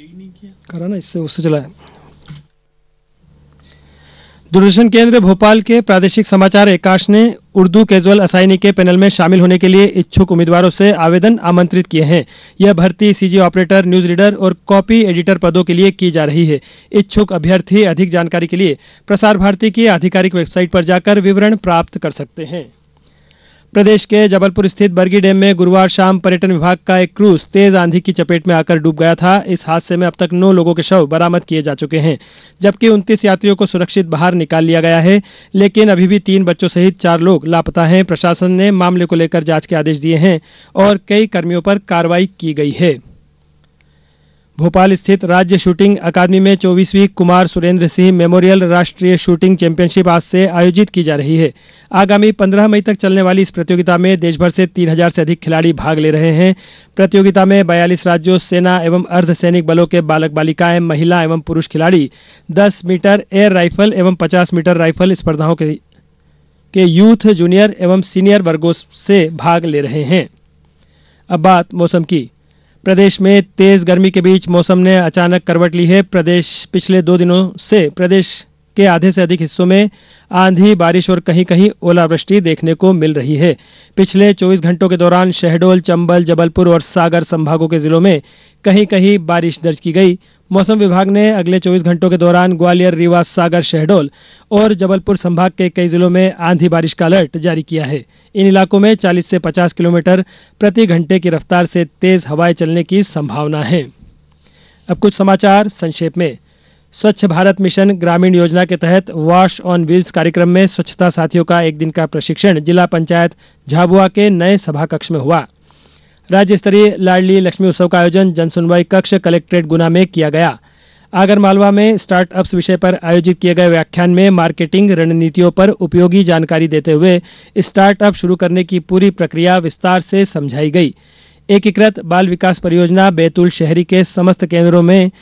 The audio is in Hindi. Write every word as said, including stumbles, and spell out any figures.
करा ना, इससे उससे चला है। दूरदर्शन केंद्र भोपाल के प्रादेशिक समाचार एकांश ने उर्दू कैजुअल असाइनी के पैनल में शामिल होने के लिए इच्छुक उम्मीदवारों से आवेदन आमंत्रित किए हैं। यह भर्ती सीजी ऑपरेटर, न्यूज रीडर और कॉपी एडिटर पदों के लिए की जा रही है। इच्छुक अभ्यर्थी अधिक जानकारी के लिए प्रसार भारती की आधिकारिक वेबसाइट पर जाकर विवरण प्राप्त कर सकते हैं। प्रदेश के जबलपुर स्थित बरगी डैम में गुरुवार शाम पर्यटन विभाग का एक क्रूज तेज आंधी की चपेट में आकर डूब गया था। इस हादसे में अब तक नौ लोगों के शव बरामद किए जा चुके हैं, जबकि उनतीस यात्रियों को सुरक्षित बाहर निकाल लिया गया है, लेकिन अभी भी तीन बच्चों सहित चार लोग लापता हैं। प्रशासन ने मामले को लेकर जांच के आदेश दिए हैं और कई कर्मियों पर कार्रवाई की गई है। भोपाल स्थित राज्य शूटिंग अकादमी में चौबीसवीं कुमार सुरेंद्र सिंह मेमोरियल राष्ट्रीय शूटिंग चैंपियनशिप आज से आयोजित की जा रही है। आगामी पंद्रह मई तक चलने वाली इस प्रतियोगिता में देश भर से तीन हजार से अधिक खिलाड़ी भाग ले रहे हैं। प्रतियोगिता में बयालीस राज्यों, सेना एवं अर्धसैनिक बलों के बालक बालिकाएं, महिला एवं पुरुष खिलाड़ी दस मीटर एयर राइफल एवं पचास मीटर राइफल स्पर्धाओं के, के यूथ, जूनियर एवं सीनियर वर्गों से भाग ले रहे हैं। अब बात मौसम की। प्रदेश में तेज गर्मी के बीच मौसम ने अचानक करवट ली है। प्रदेश पिछले दो दिनों से प्रदेश के आधे से अधिक हिस्सों में आंधी, बारिश और कहीं कहीं ओलावृष्टि देखने को मिल रही है। पिछले चौबीस घंटों के दौरान शहडोल, चंबल, जबलपुर और सागर संभागों के जिलों में कहीं कहीं बारिश दर्ज की गई। मौसम विभाग ने अगले चौबीस घंटों के दौरान ग्वालियर, रीवा, सागर, शहडोल और जबलपुर संभाग के कई जिलों में आंधी बारिश का अलर्ट जारी किया है। इन इलाकों में चालीस से पचास किलोमीटर प्रति घंटे की रफ्तार से तेज हवाएं चलने की संभावना है। अब कुछ समाचार संक्षेप में। स्वच्छ भारत मिशन ग्रामीण योजना के तहत वॉश ऑन व्हील्स कार्यक्रम में स्वच्छता साथियों का एक दिन का प्रशिक्षण जिला पंचायत झाबुआ के नए सभा कक्ष में हुआ। राज्य स्तरीय लाडली लक्ष्मी उत्सव का आयोजन जनसुनवाई कक्ष कलेक्ट्रेट गुना में किया गया। आगरमालवा में स्टार्टअप्स विषय पर आयोजित किए गए व्याख्यान में मार्केटिंग रणनीतियों पर उपयोगी जानकारी देते हुए स्टार्टअप शुरू करने की पूरी प्रक्रिया विस्तार से समझाई गई। एकीकृत बाल विकास परियोजना बैतूल शहरी के समस्त केंद्रों में